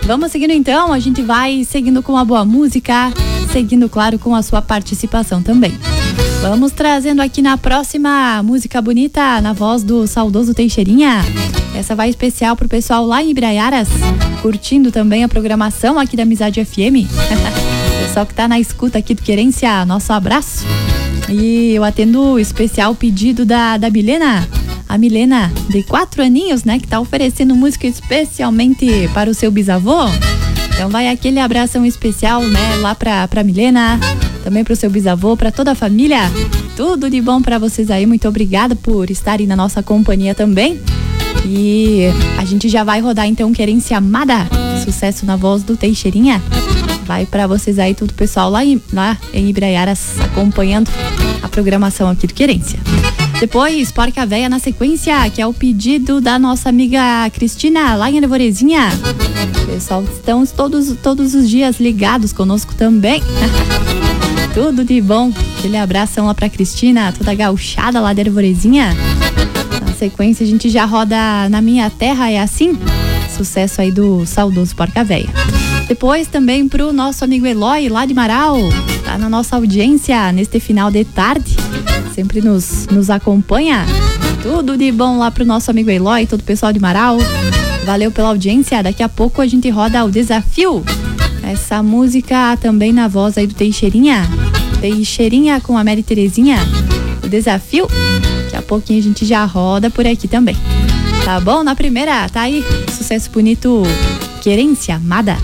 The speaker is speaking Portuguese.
Vamos seguindo então, a gente vai seguindo com a boa música, seguindo, claro, com a sua participação também. Vamos trazendo aqui na próxima música bonita, na voz do saudoso Teixeirinha. Essa vai especial pro pessoal lá em Ibraiaras, curtindo também a programação aqui da Amizade FM. Pessoal que tá na escuta aqui do Querência, nosso abraço. E eu atendo o especial pedido da Milena. A Milena, de 4 aninhos, né? Que tá oferecendo música especialmente para o seu bisavô. Então vai aquele abração especial, né? Lá pra Milena, também pro seu bisavô, pra toda a família. Tudo de bom pra vocês aí. Muito obrigada por estarem na nossa companhia também. E a gente já vai rodar então Querência Amada. Sucesso na voz do Teixeirinha. Vai pra vocês aí, todo o pessoal lá em Ibraiaras, acompanhando a programação aqui do Querência. Depois, Porca Véia na sequência, que é o pedido da nossa amiga Cristina, lá em Arvorezinha. Pessoal, estão todos os dias ligados conosco também. Tudo de bom. Aquele abração lá pra Cristina, toda gauchada lá de Arvorezinha. Na sequência, a gente já roda Na Minha Terra, é assim? Sucesso aí do saudoso Porca Véia. Depois também pro nosso amigo Eloy, lá de Marau, tá na nossa audiência neste final de tarde, sempre nos acompanha. Tudo de bom lá pro nosso amigo Eloy, todo o pessoal de Marau. Valeu pela audiência. Daqui a pouco a gente roda o Desafio. Essa música também na voz aí do Teixeirinha. Teixeirinha com a Mary Terezinha. O Desafio. Daqui a pouquinho a gente já roda por aqui também. Tá bom? Na primeira, tá aí. Sucesso bonito, Querência Amada.